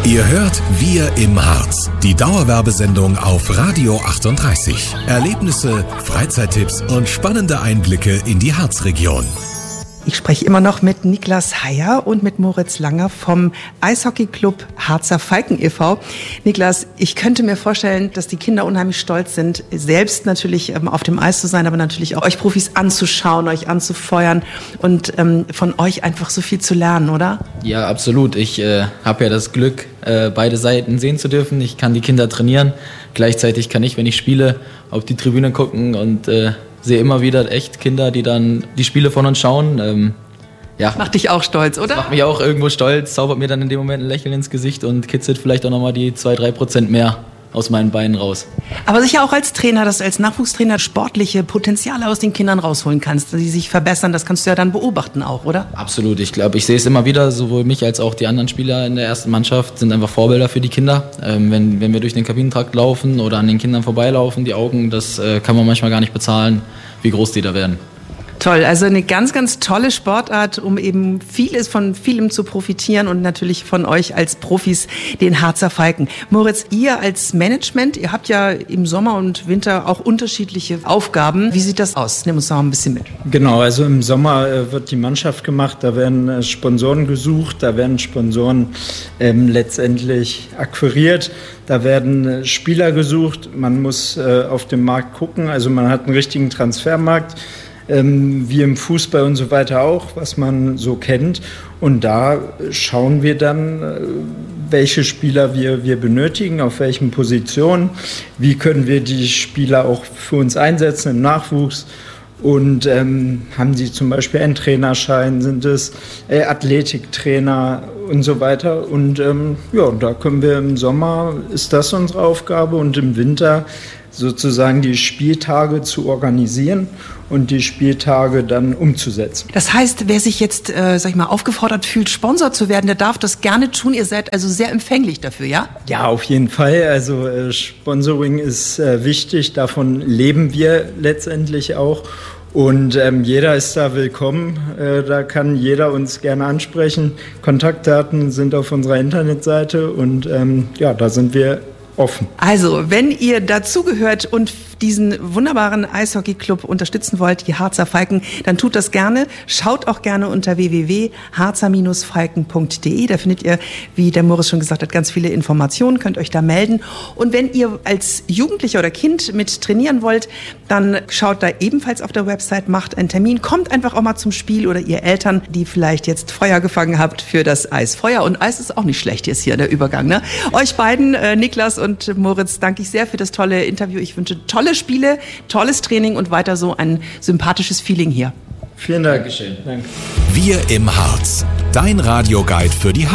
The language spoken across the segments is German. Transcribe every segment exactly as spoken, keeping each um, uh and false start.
Ihr hört Wir im Harz, die Dauerwerbesendung auf Radio achtunddreißig. Erlebnisse, Freizeittipps und spannende Einblicke in die Harzregion. Ich spreche immer noch mit Niklas Heyer und mit Moritz Langer vom Eishockeyclub Harzer Falken e V Niklas, ich könnte mir vorstellen, dass die Kinder unheimlich stolz sind, selbst natürlich ähm, auf dem Eis zu sein, aber natürlich auch euch Profis anzuschauen, euch anzufeuern und ähm, von euch einfach so viel zu lernen, oder? Ja, absolut. Ich äh, habe ja das Glück, äh, beide Seiten sehen zu dürfen. Ich kann die Kinder trainieren. Gleichzeitig kann ich, wenn ich spiele, auf die Tribüne gucken und äh, sehe immer wieder echt Kinder, die dann die Spiele von uns schauen. Ähm, ja. Macht dich auch stolz, oder? Das macht mich auch irgendwo stolz, zaubert mir dann in dem Moment ein Lächeln ins Gesicht und kitzelt vielleicht auch nochmal die zwei, drei Prozent mehr aus meinen Beinen raus. Aber sicher auch als Trainer, dass du als Nachwuchstrainer sportliche Potenziale aus den Kindern rausholen kannst, die sich verbessern, das kannst du ja dann beobachten auch, oder? Absolut, ich glaube, ich sehe es immer wieder, sowohl mich als auch die anderen Spieler in der ersten Mannschaft sind einfach Vorbilder für die Kinder. Ähm, wenn, wenn wir durch den Kabinentrakt laufen oder an den Kindern vorbeilaufen, die Augen, das äh, kann man manchmal gar nicht bezahlen, wie groß die da werden. Toll, also eine ganz, ganz tolle Sportart, um eben vieles von vielem zu profitieren und natürlich von euch als Profis, den Harzer Falken. Moritz, ihr als Management, ihr habt ja im Sommer und Winter auch unterschiedliche Aufgaben. Wie sieht das aus? Nimm uns noch ein bisschen mit. Genau, also im Sommer äh, wird die Mannschaft gemacht, da werden äh, Sponsoren gesucht, da werden Sponsoren ähm, letztendlich akquiriert. Da werden äh, Spieler gesucht, man muss äh, auf den Markt gucken, also man hat einen richtigen Transfermarkt. Ähm, wie im Fußball und so weiter auch, was man so kennt. Und da schauen wir dann, äh, welche Spieler wir, wir benötigen, auf welchen Positionen, wie können wir die Spieler auch für uns einsetzen im Nachwuchs. Und ähm, haben sie zum Beispiel einen Trainerschein, sind es äh, Athletiktrainer und so weiter. Und ähm, ja, da können wir im Sommer, ist das unsere Aufgabe, und im Winter sozusagen die Spieltage zu organisieren und die Spieltage dann umzusetzen. Das heißt, wer sich jetzt, äh, sag ich mal, aufgefordert fühlt, Sponsor zu werden, der darf das gerne tun. Ihr seid also sehr empfänglich dafür, ja? Ja, auf jeden Fall. Also äh, Sponsoring ist äh, wichtig. Davon leben wir letztendlich auch. Und ähm, jeder ist da willkommen. Äh, da kann jeder uns gerne ansprechen. Kontaktdaten sind auf unserer Internetseite und ähm, ja, da sind wir offen. Also, wenn ihr dazugehört und diesen wunderbaren Eishockeyclub unterstützen wollt, die Harzer Falken, dann tut das gerne. Schaut auch gerne unter w w w punkt harzer falken punkt d e. Da findet ihr, wie der Moritz schon gesagt hat, ganz viele Informationen, könnt euch da melden. Und wenn ihr als Jugendlicher oder Kind mit trainieren wollt, dann schaut da ebenfalls auf der Website, macht einen Termin, kommt einfach auch mal zum Spiel, oder ihr Eltern, die vielleicht jetzt Feuer gefangen habt für das Eis. Feuer und Eis ist auch nicht schlecht jetzt hier, der Übergang, ne? Euch beiden, äh, Niklas und Moritz, danke ich sehr für das tolle Interview. Ich wünsche tolle Spiele, tolles Training und weiter so ein sympathisches Feeling hier. Vielen Dank. Dankeschön. Danke. Wir im Harz, dein Radioguide für die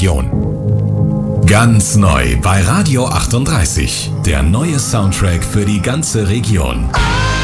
Harzregion. Ganz neu bei Radio achtunddreißig, der neue Soundtrack für die ganze Region.